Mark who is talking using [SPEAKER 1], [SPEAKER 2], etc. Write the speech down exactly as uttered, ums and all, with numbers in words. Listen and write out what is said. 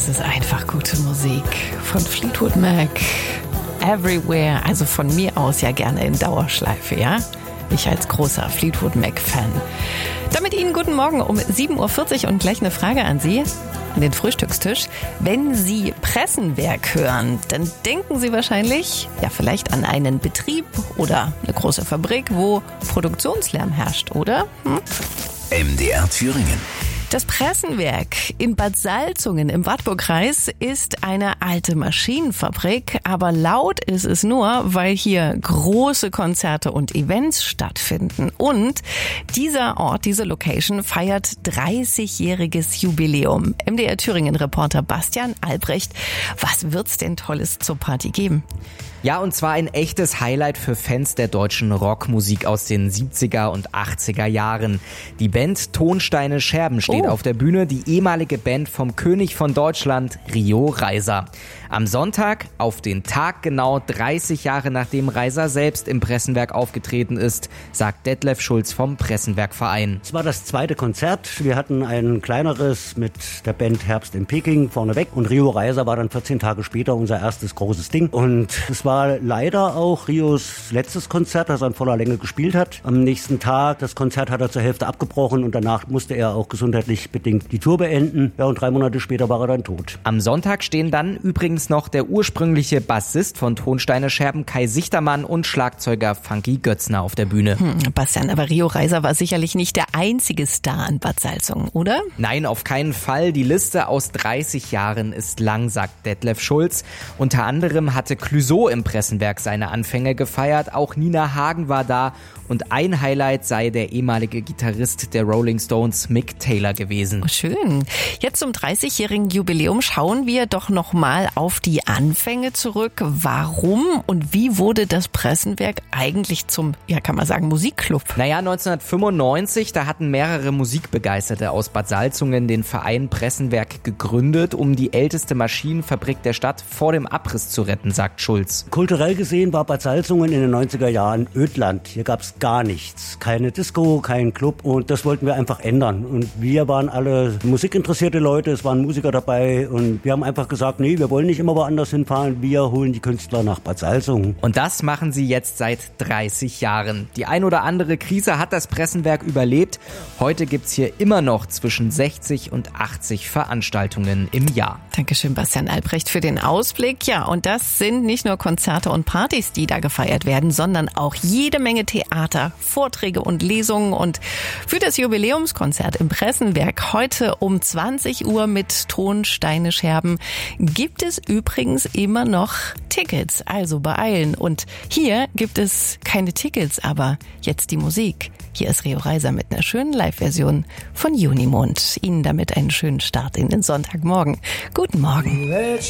[SPEAKER 1] Das ist einfach gute Musik von Fleetwood Mac. Everywhere, also von mir aus ja gerne in Dauerschleife, ja? Ich als großer Fleetwood Mac-Fan. Damit Ihnen guten Morgen um sieben Uhr vierzig und gleich eine Frage an Sie, an den Frühstückstisch. Wenn Sie Pressenwerk hören, dann denken Sie wahrscheinlich, ja vielleicht an einen Betrieb oder eine große Fabrik, wo Produktionslärm herrscht, oder? Hm?
[SPEAKER 2] M D R Thüringen.
[SPEAKER 1] Das Pressenwerk in Bad Salzungen im Wartburgkreis ist eine alte Maschinenfabrik, aber laut ist es nur, weil hier große Konzerte und Events stattfinden. Und dieser Ort, diese Location feiert dreißigjähriges Jubiläum. M D R Thüringen-Reporter Bastian Albrecht, was wird's denn Tolles zur Party geben?
[SPEAKER 3] Ja, und zwar ein echtes Highlight für Fans der deutschen Rockmusik aus den siebziger und achtziger Jahren. Die Band Tonsteine Scherben steht oh. auf der Bühne, die ehemalige Band vom König von Deutschland, Rio Reiser. Am Sonntag, auf den Tag genau dreißig Jahre nachdem Reiser selbst im Pressenwerk aufgetreten ist, sagt Detlef Schulz vom Pressenwerkverein.
[SPEAKER 4] Es war das zweite Konzert. Wir hatten ein kleineres mit der Band Herbst in Peking vorneweg und Rio Reiser war dann vierzehn Tage später unser erstes großes Ding. Und es war war leider auch Rios letztes Konzert, das er in voller Länge gespielt hat. Am nächsten Tag, das Konzert hat er zur Hälfte abgebrochen und danach musste er auch gesundheitlich bedingt die Tour beenden. Ja, und drei Monate später war er dann tot.
[SPEAKER 3] Am Sonntag stehen dann übrigens noch der ursprüngliche Bassist von Tonsteine Scherben, Kai Sichtermann, und Schlagzeuger Funky Götzner auf der Bühne.
[SPEAKER 1] Hm, Bastian, aber Rio Reiser war sicherlich nicht der einzige Star in Bad Salzungen, oder?
[SPEAKER 3] Nein, auf keinen Fall. Die Liste aus dreißig Jahren ist lang, sagt Detlef Schulz. Unter anderem hatte Clouseau im Pressenwerk seine Anfänge gefeiert. Auch Nina Hagen war da und ein Highlight sei der ehemalige Gitarrist der Rolling Stones, Mick Taylor, gewesen.
[SPEAKER 1] Oh, schön. Jetzt zum dreißigjährigen Jubiläum schauen wir doch nochmal auf die Anfänge zurück. Warum und wie wurde das Pressenwerk eigentlich zum, ja kann man sagen, Musikclub?
[SPEAKER 3] Naja, neunzehnhundertfünfundneunzig, da hatten mehrere Musikbegeisterte aus Bad Salzungen den Verein Pressenwerk gegründet, um die älteste Maschinenfabrik der Stadt vor dem Abriss zu retten, sagt Schulz.
[SPEAKER 4] Kulturell gesehen war Bad Salzungen in den neunziger Jahren Ödland. Hier gab es gar nichts. Keine Disco, kein Club, und das wollten wir einfach ändern. Und wir waren alle musikinteressierte Leute, es waren Musiker dabei und wir haben einfach gesagt, nee, wir wollen nicht immer woanders hinfahren, wir holen die Künstler nach Bad Salzungen.
[SPEAKER 3] Und das machen sie jetzt seit dreißig Jahren. Die ein oder andere Krise hat das Pressenwerk überlebt. Heute gibt's hier immer noch zwischen sechzig und achtzig Veranstaltungen im Jahr.
[SPEAKER 1] Dankeschön, Bastian Albrecht, für den Ausblick. Ja, und das sind nicht nur Konzerte und Partys, die da gefeiert werden, sondern auch jede Menge Theater, Vorträge und Lesungen. Und für das Jubiläumskonzert im Pressenwerk heute um zwanzig Uhr mit Tonsteine Scherben gibt es übrigens immer noch Tickets. Also beeilen. Und hier gibt es keine Tickets, aber jetzt die Musik. Hier ist Rio Reiser mit einer schönen Live-Version von Junimond. Ihnen damit einen schönen Start in den Sonntagmorgen. Guten Morgen.